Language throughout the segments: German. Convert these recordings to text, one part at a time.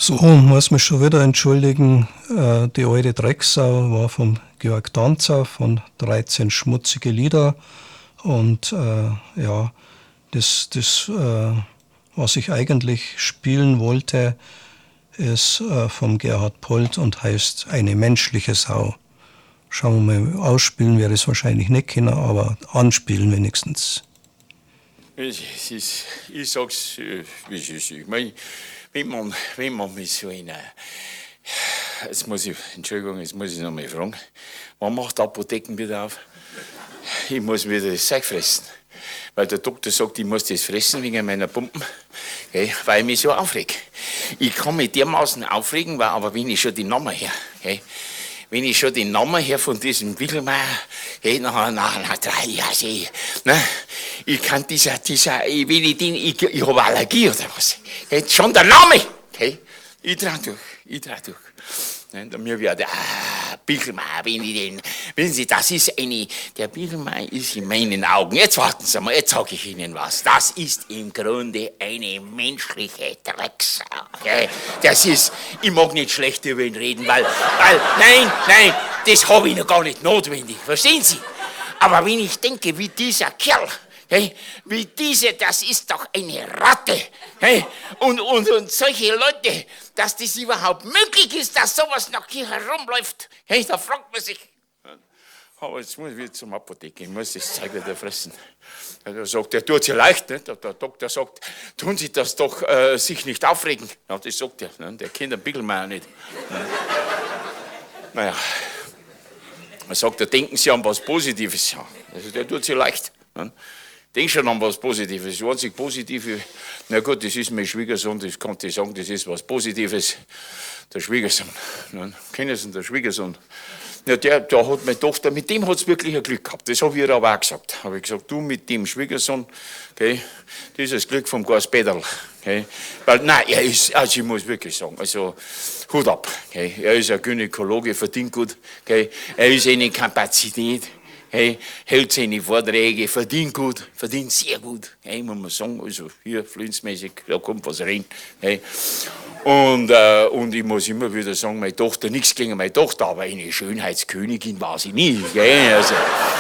So, muss mich schon wieder entschuldigen. Die alte Drecksau war vom Georg Danzer von 13 schmutzige Lieder. Und ja, das was ich eigentlich spielen wollte, ist vom Gerhard Polt und heißt Eine menschliche Sau. Schauen wir mal, ausspielen werde ich es wahrscheinlich nicht können, aber anspielen wenigstens. Ich sag's, wie es ist. Ich mein, wenn man mit so einer. Jetzt muss ich noch mal fragen. Wann macht die Apotheken wieder auf? Ich muss wieder das Zeug fressen. Weil der Doktor sagt, ich muss das fressen wegen meiner Pumpen, okay, weil ich mich so aufreg. Ich kann mich dermaßen aufregen, aber wenn ich schon die Namen her, okay, wenn ich schon den Namen her von diesem Wickelmeier, hey, nach 3 Jahren, ne, ich kann wenn ich den, ich habe Allergie oder was, hey, schon der Name, okay, ich trau durch. Und mir wird, Bichelmeier, wissen Sie, das ist der Bichelmeier ist in meinen Augen, jetzt warten Sie mal, jetzt sage ich Ihnen was, das ist im Grunde eine menschliche Drecksau. Okay? Das ist, ich mag nicht schlecht über ihn reden, weil nein, das habe ich noch gar nicht notwendig, verstehen Sie? Aber wenn ich denke, wie dieser Kerl, hey, das ist doch eine Ratte. Hey, und solche Leute, dass das überhaupt möglich ist, dass sowas noch hier herumläuft. Hey, da fragt man sich. Aber jetzt muss ich wieder zum Apotheke, ich muss das Zeug wieder fressen. Der tut sich leicht, ne? Der Doktor sagt, tun Sie das doch sich nicht aufregen. Ja, das sagt er, ne? Der kennt den Bickelmeier nicht. Naja, er sagt, denken Sie an was Positives. Ja. Also der tut sich leicht. Ne? Denk schon an was Positives. Das einzig Positive, na gut, das ist mein Schwiegersohn, das kann ich sagen, das ist was Positives. Der Schwiegersohn. Ne? Kennen Sie den Schwiegersohn? Ja, der hat meine Tochter, mit dem hat es wirklich ein Glück gehabt. Das habe ich ihr aber auch gesagt. Habe ich gesagt, du mit dem Schwiegersohn, okay, das ist das Glück vom Gaspedal. Okay? Weil, nein, er ist, also ich muss wirklich sagen, also Hut ab. Okay? Er ist ein Gynäkologe, verdient gut. Okay? Er ist eine Kapazität. Hey, hält seine Vorträge, verdient gut, verdient sehr gut. Hey, muss man sagen, also hier flünsmäßig, da kommt was rein. Hey. Und ich muss immer wieder sagen, meine Tochter, nichts gegen meine Tochter, aber eine Schönheitskönigin war sie nie. Gell? Also,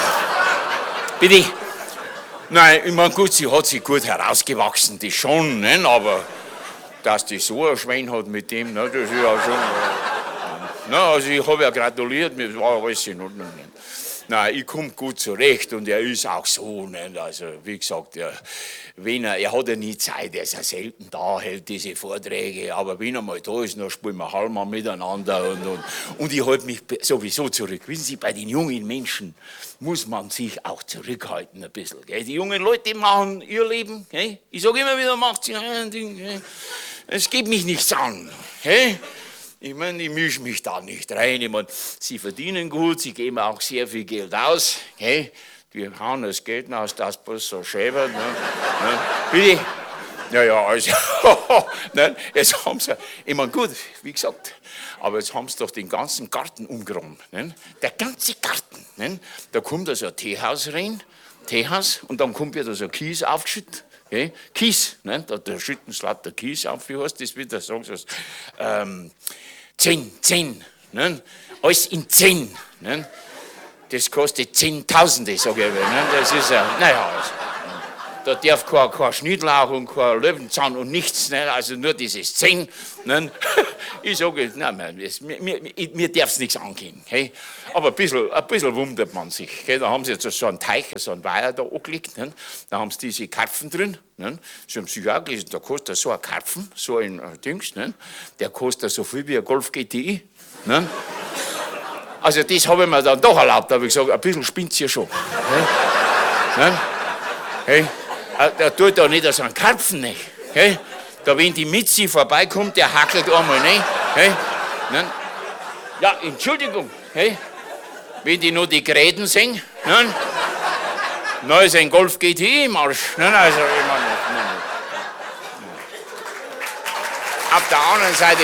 bitte? Nein, ich meine, gut, sie hat sich gut herausgewachsen, das schon, ne? Aber dass die so ein Schwein hat mit dem, ne, das ist ja schon. Also ich habe ja gratuliert, mir war alles in Ordnung. Nein, ich komme gut zurecht und er ist auch so, ne? Also wie gesagt, er hat ja nie Zeit, er ist ja selten da, hält diese Vorträge, aber wenn er mal da ist, dann spielen wir Halma miteinander und ich halte mich sowieso zurück. Wissen Sie, bei den jungen Menschen muss man sich auch zurückhalten ein bisschen. Gell? Die jungen Leute machen ihr Leben, gell? Ich sage immer wieder, macht sie ein Ding, gell? Es geht mich nichts an. Gell? Ich meine, ich mische mich da nicht rein. Ich meine, sie verdienen gut, sie geben auch sehr viel Geld aus. Hey, die hauen das Geld aus, das bloß so schäbert. Ne? Bitte? Ja, also, ne? Jetzt haben sie, ich meine, gut, wie gesagt, aber jetzt haben sie doch den ganzen Garten umgeräumt. Ne? Der ganze Garten. Ne? Da kommt also ein Teehaus rein, und dann kommt wieder so ein Kies aufgeschüttet. Okay? Kies, ne? Da schütten sie lauter Kies auf, wie heißt das wieder? Sagen sie 10, ne? Alles in 10. Ne? Das kostet Zehntausende, sage ich. Ne? Das ist naja, also, da darf kein Schnittlauch und kein Löwenzahn und nichts, ne? Also nur dieses 10. Ne? Ich sage, nein, mir darf es nichts angehen. Okay? Aber ein bisschen wundert man sich. Okay? Da haben sie jetzt so einen Teich, so einen Weiher da angelegt. Ne? Da haben sie diese Karpfen drin. Ne? Sie haben sich auch gelesen, da kostet so ein Karpfen, so ein Dings, ne? Der kostet so viel wie ein Golf GTI. Ne? Also das habe ich mir dann doch erlaubt. Da habe ich gesagt, ein bisschen spinnt hier schon. Ne? Hey? Der tut da nicht so einen Karpfen nicht. Hey? Da wenn die Mitzi vorbeikommt, der hackelt einmal nicht. Hey? Ne? Ja, Entschuldigung. Hey? Wenn die nur die Gräten sehen, ne? Na ist ein Golf GTI im Arsch. Ne? Also, ich meine, auf der anderen Seite.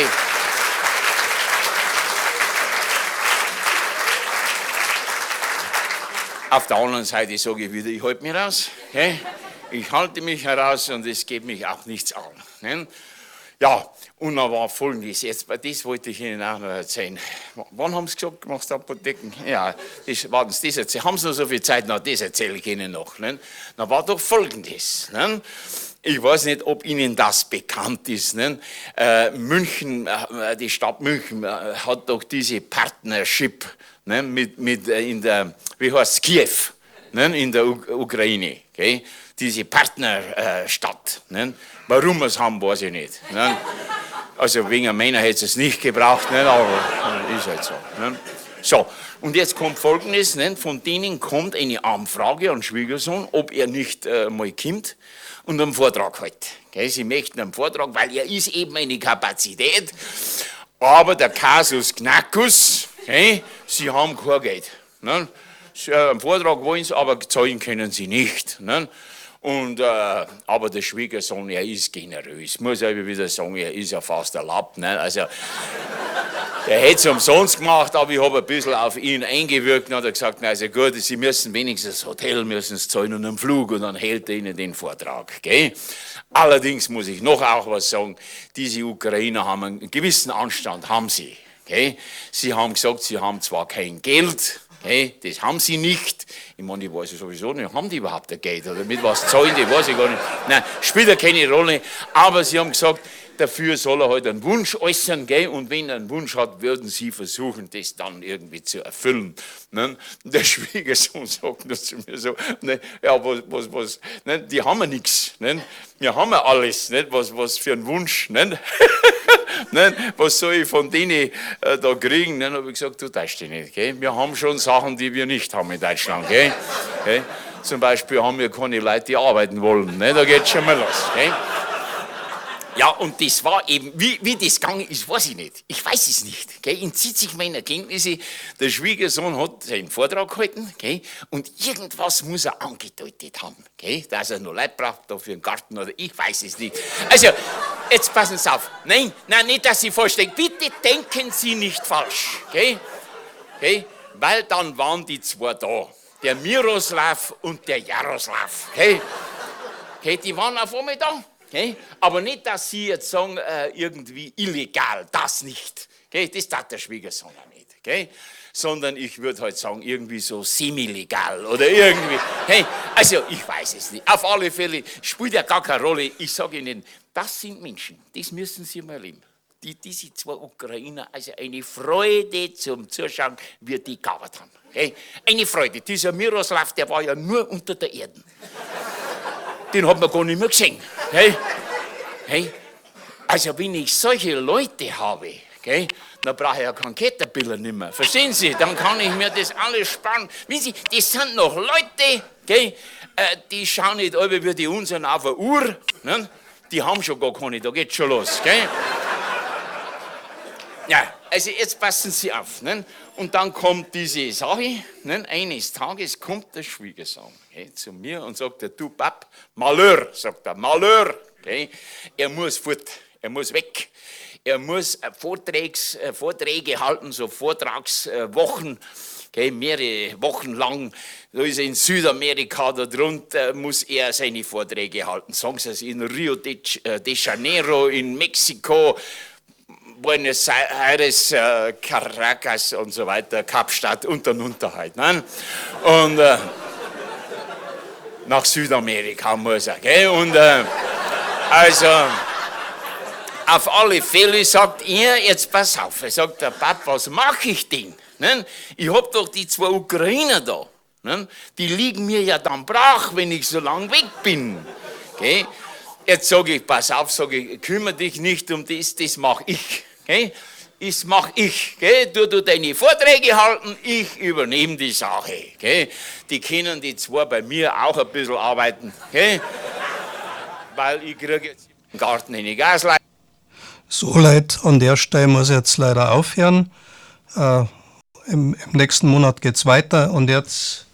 Auf der anderen Seite sage ich wieder, ich halte mich raus. Okay? Ich halte mich heraus und es geht mich auch nichts an. Ne? Ja, und dann war Folgendes, jetzt, das wollte ich Ihnen auch noch erzählen. Wann haben Sie gesagt, machst du Apotheken? Ja, haben Sie noch so viel Zeit? Na, das erzähle ich Ihnen noch. Ne? Dann war doch Folgendes. Ne? Ich weiß nicht, ob Ihnen das bekannt ist. Ne? München, die Stadt München hat doch diese Partnership, ne? in der, wie heißt es, Kiew, ne? In der Ukraine. Okay? Diese Partnerstadt. Ne? Warum wir es haben, weiß ich nicht. Ne? Also wegen Männer hätte es nicht gebraucht, ne? Aber ist halt so. Ne? So, und jetzt kommt Folgendes, ne? Von denen kommt eine Anfrage an Schwiegersohn, ob er nicht mal kommt und einen Vortrag hält. Okay? Sie möchten einen Vortrag, weil er ist eben eine Kapazität, aber der Kasus Knackus, okay? Sie haben kein Geld. Ne? Einen Vortrag wollen sie, aber zahlen können sie nicht. Ne? Und, aber der Schwiegersohn, er ist generös. Muss ich wieder sagen, er ist ja fast ein Lapp. Ne? Also, er hätte es umsonst gemacht, aber ich habe ein bisschen auf ihn eingewirkt und hat gesagt, na, also gut, Sie müssen wenigstens das Hotel müssen zahlen und einen Flug und dann hält er Ihnen den Vortrag. Okay? Allerdings muss ich noch auch was sagen, diese Ukrainer haben einen gewissen Anstand, haben sie. Okay? Sie haben gesagt, sie haben zwar kein Geld, okay? Das haben sie nicht. Ich meine, ich weiß ja sowieso nicht, haben die überhaupt ein Geld oder mit was zahlen die, weiß ich gar nicht. Nein, spielt ja keine Rolle, aber sie haben gesagt, dafür soll er halt einen Wunsch äußern, gell? Und wenn er einen Wunsch hat, würden sie versuchen, das dann irgendwie zu erfüllen. Ne? Der Schwiegersohn sagt nur zu mir so, ne? Ja, was, ne? Die haben ja nichts, ne? Wir haben ja alles, ne? Was für ein Wunsch, ne? Ne? Was soll ich von denen da kriegen? Dann habe ich gesagt, du täuschst dich nicht, gell? Wir haben schon Sachen, die wir nicht haben in Deutschland, gell? Okay? Zum Beispiel haben wir keine Leute, die arbeiten wollen, ne? Da geht schon mal los, gell? Ja, und das war eben, wie das gegangen ist, weiß ich nicht. Ich weiß es nicht. Gell? Entzieht sich meiner Kenntnisse. Der Schwiegersohn hat seinen Vortrag gehalten, gell? Und irgendwas muss er angedeutet haben. Gell? Dass er noch Leute braucht da für den Garten oder ich weiß es nicht. Also, jetzt passen Sie auf. Nein, nicht, dass Sie falsch denken. Bitte denken Sie nicht falsch. Gell? Gell? Weil dann waren die zwei da. Der Miroslav und der Jaroslav. Gell? Gell? Die waren auf einmal da. Okay? Aber nicht, dass Sie jetzt sagen, irgendwie illegal, das nicht. Okay? Das tat der Schwiegersohn auch nicht. Okay? Sondern ich würde halt sagen, irgendwie so semi-legal oder irgendwie. Hey, also ich weiß es nicht. Auf alle Fälle spielt ja gar keine Rolle. Ich sage Ihnen, das sind Menschen, das müssen Sie mal erleben. Diese zwei Ukrainer, also eine Freude zum Zuschauen, wie die gearbeitet haben. Okay? Eine Freude. Dieser Miroslav, der war ja nur unter der Erde. Den hat man gar nicht mehr gesehen. Hey? Hey? Also wenn ich solche Leute habe, okay, dann brauche ich ja keinen Caterpillar nicht mehr. Verstehen Sie? Dann kann ich mir das alles sparen. Wissen Sie, das sind noch Leute, okay, die schauen nicht alle wie die unseren auf eine Uhr. Ne? Die haben schon gar keine, da geht's schon los. Okay? Ja, also jetzt passen Sie auf. Ne? Und dann kommt diese Sache, ne? Eines Tages kommt der Schwiegersohn zu mir und sagt, du Pap, Malheur, sagt er, Malheur. Okay? Er muss fort, er muss weg. Er muss Vorträge halten, so Vortragswochen, okay, mehrere Wochen lang. Da ist er in Südamerika, da drunter muss er seine Vorträge halten. Sagen Sie es in Rio de Janeiro, in Mexiko, Buenos Aires, Caracas und so weiter, Kapstadt und dann Unterhalt. Ne? Und nach Südamerika muss er. Gell? Und also, auf alle Fälle sagt er, jetzt pass auf, er sagt, der Pap, was mache ich denn? Ne? Ich habe doch die zwei Ukrainer da. Ne? Die liegen mir ja dann brach, wenn ich so lang weg bin. Okay? Jetzt sage ich, pass auf, sage ich, kümmere dich nicht um das, das mache ich. Okay? Das mache ich. Okay? Du deine Vorträge halten, ich übernehme die Sache. Okay? Die können die zwei bei mir auch ein bisschen arbeiten. Okay? Weil ich kriege jetzt im Garten eine Gasleitung. So, Leute, an der Stelle muss ich jetzt leider aufhören. Im nächsten Monat geht es weiter und jetzt